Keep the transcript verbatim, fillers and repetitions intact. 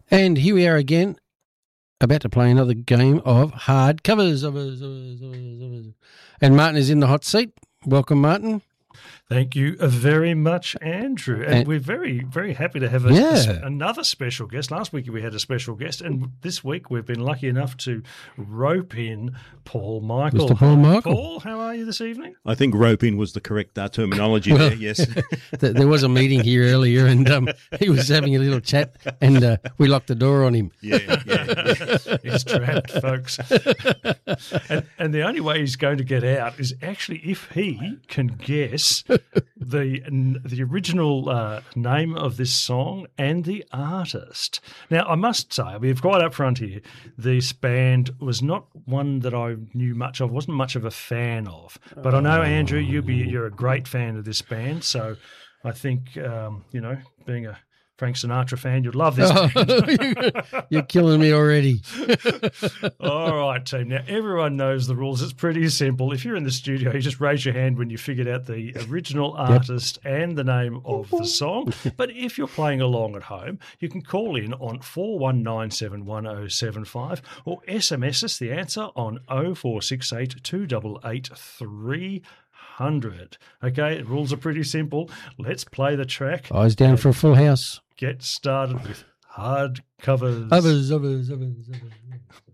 And here we are again, about to play another game of hard covers. And Martin is in the hot seat. Welcome, Martin. Thank you very much, Andrew. And, and we're very, very happy to have a, yeah. a, another special guest. Last week we had a special guest, and this week we've been lucky enough to rope in Paul Michael. Mister Paul Michael. Paul, how are you this evening? I think rope in was the correct uh, terminology well, there, yes. There was a meeting here earlier, and um, he was having a little chat, and uh, we locked the door on him. Yeah, yeah. yeah. He's trapped, folks. and, and the only way he's going to get out is actually if he can guess the the original uh, name of this song and the artist. Now, I must say, I'll be quite up front here, this band was not one that I knew much of, wasn't much of a fan of. But I know, Andrew, you be, you're a great fan of this band, so I think, um, you know, being a Frank Sinatra fan, you'd love this band. You're killing me already. All right, team. Now, everyone knows the rules. It's pretty simple. If you're in the studio, you just raise your hand when you figured out the original artist yep. and the name of the song. But if you're playing along at home, you can call in on four one nine seven one oh seven five or S M S us the answer on oh four six eight two eight eight three hundred. Okay, the rules are pretty simple. Let's play the track. Eyes down for a full house. Get started with hard covers. Others, others, others, others.